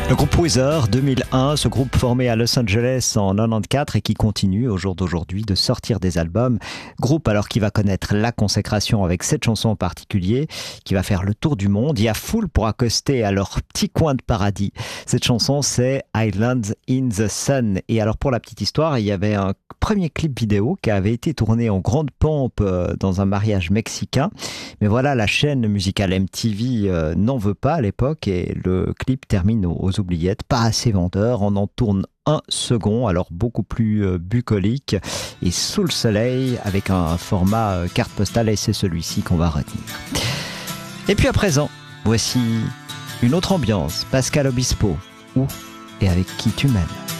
Le groupe Weezer, 2001, ce groupe formé à Los Angeles en 94 et qui continue au jour d'aujourd'hui de sortir des albums. Groupe alors qui va connaître la consécration avec cette chanson en particulier, qui va faire le tour du monde. Il y a foule pour accoster à leur petit coin de paradis. Cette chanson, c'est Islands in the Sun. Et alors pour la petite histoire, il y avait un premier clip vidéo qui avait été tourné en grande pompe dans un mariage mexicain. Mais voilà, la chaîne musicale MTV n'en veut pas à l'époque et le clip termine aux oubliettes. Pas assez vendeur, on en tourne un second, alors beaucoup plus bucolique et sous le soleil avec un format carte postale et c'est celui-ci qu'on va retenir. Et puis à présent, voici une autre ambiance, Pascal Obispo, Où et avec qui tu m'aimes.